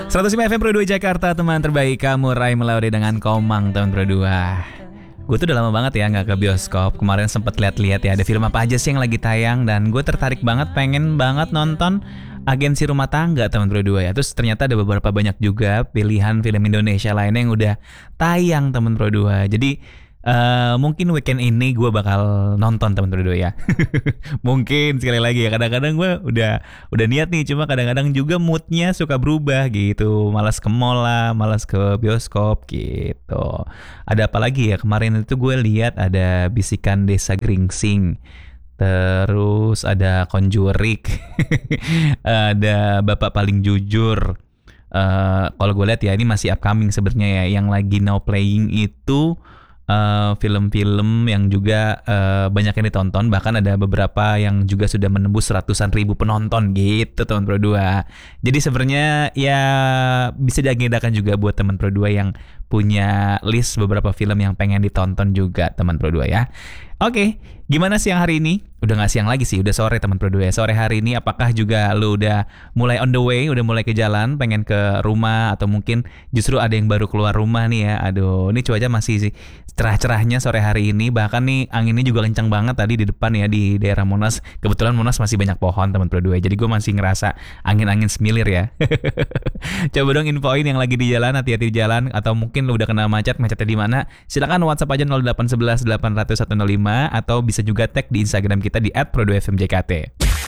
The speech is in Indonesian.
105 FM Pro 2 Jakarta, teman terbaik kamu. Rai Melawari dengan Komang, teman Pro 2. Gue tuh udah lama banget ya gak ke bioskop. Kemarin sempet lihat-lihat ya ada film apa aja sih yang lagi tayang, dan gue tertarik banget, pengen banget nonton Agensi Rumah Tangga, teman Pro 2 ya. Terus ternyata ada beberapa banyak juga pilihan film Indonesia lainnya yang udah tayang, teman Pro 2. Jadi mungkin weekend ini gue bakal nonton, teman Pro 2 ya. Mungkin sekali lagi ya, kadang-kadang gue udah niat nih, cuma kadang-kadang juga moodnya suka berubah gitu. Malas ke mall lah, malas ke bioskop gitu. Ada apa lagi ya, kemarin itu gue lihat ada Bisikan Desa Gringsing, terus ada Conjuring, ada Bapak Paling Jujur. Kalau gue lihat ya ini masih upcoming sebenarnya ya. Yang lagi now playing itu film-film yang juga banyak yang ditonton, bahkan ada beberapa yang juga sudah menembus ratusan ribu penonton gitu, teman Pro 2. Jadi sebenarnya ya bisa diagendakan juga buat teman Pro 2 yang punya list beberapa film yang pengen ditonton juga, teman Pro 2 ya. Oke, gimana siang hari ini? Udah gak siang lagi sih, udah sore, teman Pro 2 ya. Sore hari ini apakah juga lu udah mulai on the way, udah mulai ke jalan, pengen ke rumah, atau mungkin justru ada yang baru keluar rumah nih ya. Aduh, ini cuaca masih cerah-cerahnya sore hari ini. Bahkan nih anginnya juga kencang banget tadi di depan ya, di daerah Monas. Kebetulan Monas masih banyak pohon, teman Pro 2. Jadi gue masih ngerasa angin-angin semilir ya. Coba dong infoin yang lagi di jalan, hati-hati di jalan, atau mungkin lu udah kena macetnya di mana? Silakan WhatsApp aja 0811 800 105, atau bisa juga tag di Instagram kita di @pro2fmjkt.